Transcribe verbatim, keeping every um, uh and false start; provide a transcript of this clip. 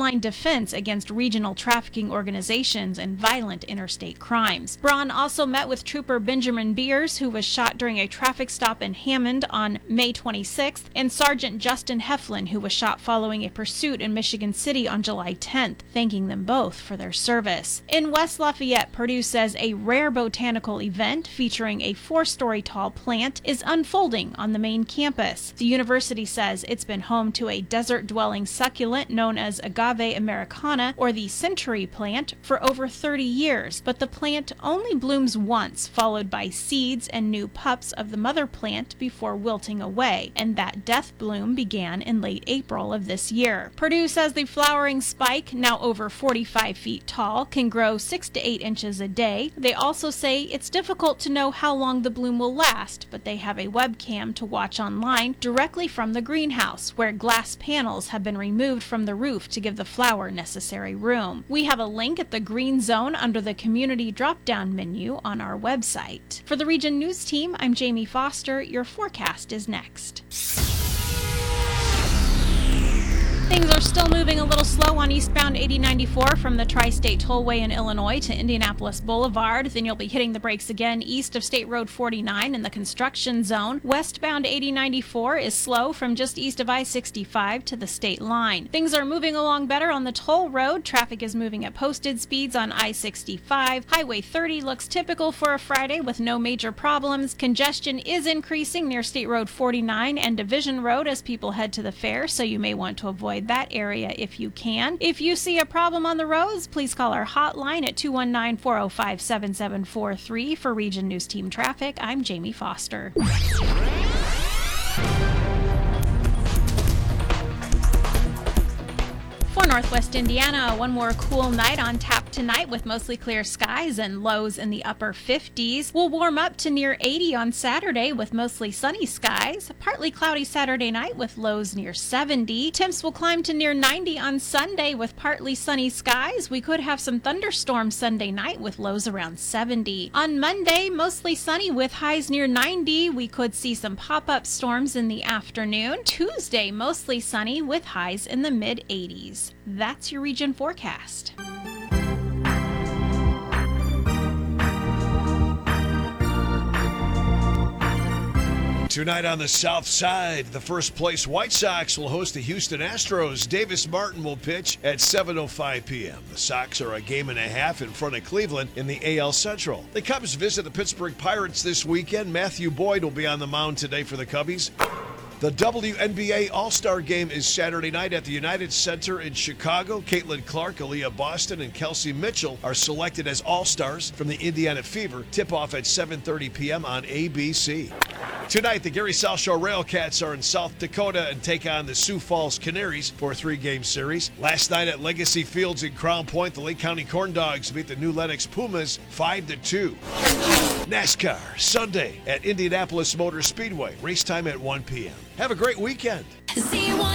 frontline defense against regional trafficking organizations and violent interstate crimes. Braun also met with Trooper Benjamin Beers, who was shot during a traffic stop in Hammond on May twenty-sixth, and Sergeant Justin Heflin, who was shot following a pursuit in Michigan City on July tenth, thanking them both for their service. In West Lafayette, Purdue says a rare botanical event featuring a four-story tall plant is unfolding on the main campus. The university says it's been home to a desert-dwelling succulent known as Agave americana, or the century plant, for over thirty years, but the plant only blooms once, followed by seeds and new pups of the mother plant before wilting away, and that death bloom began in late April of this year. Purdue says the flowering spike, now over forty-five feet tall, can grow six to eight inches a day. They also say it's difficult to know how long the bloom will last, but they have a webcam to watch online directly from the greenhouse, where glass panels have been removed from the roof to give the flower necessary room. We have a link at the green zone under the community drop-down menu on our website. For the Region News Team, I'm Jamie Foster. Your forecast is next. Things are still moving a little slow on eastbound eighty ninety-four from the Tri-State Tollway in Illinois to Indianapolis Boulevard. Then you'll be hitting the brakes again east of State Road forty-nine in the construction zone. Westbound eighty ninety-four is slow from just east of I sixty-five to the state line. Things are moving along better on the toll road. Traffic is moving at posted speeds on I sixty-five. Highway thirty looks typical for a Friday with no major problems. Congestion is increasing near State Road forty-nine and Division Road as people head to the fair, so you may want to avoid that area if you can. If you see a problem on the roads, please call our hotline at two one nine, four oh five, seven seven four three. For Region News Team Traffic, I'm Jamie Foster. For Northwest Indiana, one more cool night on tap tonight with mostly clear skies and lows in the upper fifties. We'll warm up to near eighty on Saturday with mostly sunny skies. A partly cloudy Saturday night with lows near seventy. Temps will climb to near ninety on Sunday with partly sunny skies. We could have some thunderstorms Sunday night with lows around seventy. On Monday, mostly sunny with highs near ninety. We could see some pop-up storms in the afternoon. Tuesday, mostly sunny with highs in the mid eighties. That's your region forecast. Tonight on the South Side, the first place White Sox will host the Houston Astros. Davis Martin will pitch at seven oh five p.m. The Sox are a game and a half in front of Cleveland in the A L Central. The Cubs visit the Pittsburgh Pirates this weekend. Matthew Boyd will be on the mound today for the Cubbies. The W N B A All-Star Game is Saturday night at the United Center in Chicago. Caitlin Clark, Aaliyah Boston, and Kelsey Mitchell are selected as All-Stars from the Indiana Fever. Tip-off at seven thirty p.m. on A B C. Tonight, the Gary South Shore Railcats are in South Dakota and take on the Sioux Falls Canaries for a three-game series. Last night at Legacy Fields in Crown Point, the Lake County Corn Dogs beat the New Lenox Pumas five to two. NASCAR, Sunday at Indianapolis Motor Speedway. Race time at one p.m. Have a great weekend.